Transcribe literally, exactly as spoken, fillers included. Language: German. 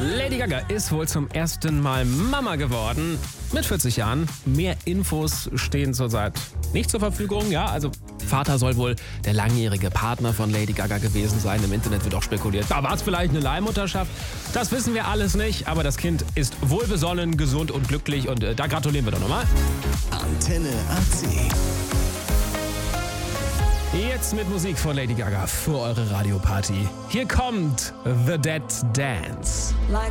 Lady Gaga ist wohl zum ersten Mal Mama geworden. Mit vierzig Jahren. Mehr Infos stehen zurzeit nicht zur Verfügung. Ja, also Vater soll wohl der langjährige Partner von Lady Gaga gewesen sein. Im Internet wird auch spekuliert, da war es vielleicht eine Leihmutterschaft. Das wissen wir alles nicht, aber das Kind ist wohlbesonnen, gesund und glücklich und äh, da gratulieren wir doch nochmal. Antenne A C. Jetzt mit Musik von Lady Gaga für eure Radioparty. Hier kommt The Dead Dance. Like